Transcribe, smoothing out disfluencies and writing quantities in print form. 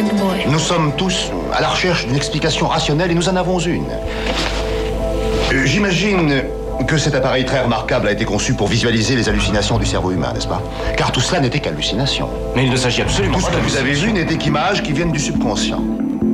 with the boy? Nous sommes tous à la recherche d'une explication rationnelle et nous en avons une. J'imagine que cet appareil très remarquable a été conçu pour visualiser les hallucinations du cerveau humain, n'est-ce pas? Car tout cela n'était qu'hallucination. Mais il ne s'agit absolument Tout pas ce que vous avez vu n'était qu'images qui viennent du subconscient.